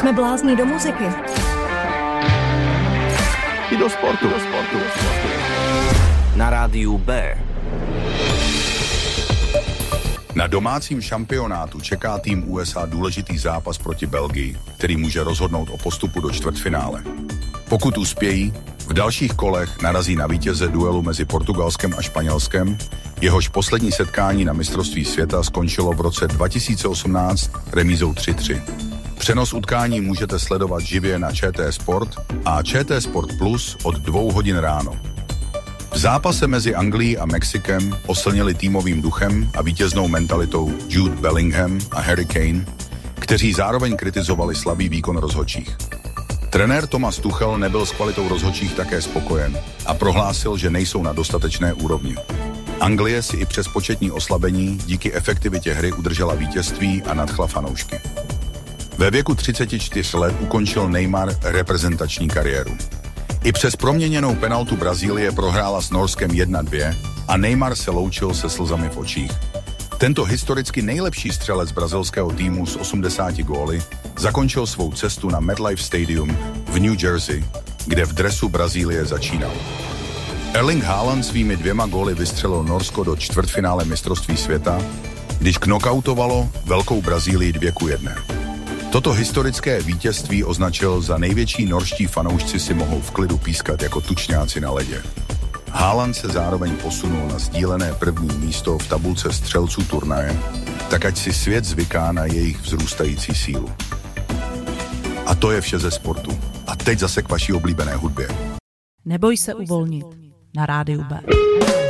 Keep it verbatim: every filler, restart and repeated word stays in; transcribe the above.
Jsme blázní do muziky. I do sportu. Do sportu. Na rádiu B. Na domácím šampionátu čeká tým U S A důležitý zápas proti Belgii, který může rozhodnout o postupu do čtvrtfinále. Pokud uspějí, v dalších kolech narazí na vítěze duelu mezi Portugalskem a Španělskem, jehož poslední setkání na mistrovství světa skončilo v roce dva tisíce osmnáct remízou tři tři. Přenos utkání můžete sledovat živě na Č T Sport a Č T Sport Plus od dvou hodin ráno. V zápase mezi Anglií a Mexikem oslnili týmovým duchem a vítěznou mentalitou Jude Bellingham a Harry Kane, kteří zároveň kritizovali slabý výkon rozhodčích. Trenér Thomas Tuchel nebyl s kvalitou rozhodčích také spokojen a prohlásil, že nejsou na dostatečné úrovni. Anglie si i přes početní oslabení díky efektivitě hry udržela vítězství a nadchla fanoušky. Ve věku třiceti čtyř let ukončil Neymar reprezentační kariéru. I přes proměněnou penaltu Brazílie prohrála s Norskem jedna dvě a Neymar se loučil se slzami v očích. Tento historicky nejlepší střelec brazilského týmu s osmdesáti góly zakončil svou cestu na MetLife Stadium v New Jersey, kde v dresu Brazílie začínal. Erling Haaland svými dvěma góly vystřelil Norsko do čtvrtfinále mistrovství světa, když knockoutovalo Velkou Brazílii dvě ku jedné. Toto historické vítězství označil za největší norští fanoušci si mohou v klidu pískat jako tučňáci na ledě. Haaland se zároveň posunul na sdílené první místo v tabulce střelců turnaje, tak ať si svět zvyká na jejich vzrůstající sílu. A to je vše ze sportu. A teď zase k vaší oblíbené hudbě. Neboj se uvolnit na rádiu B.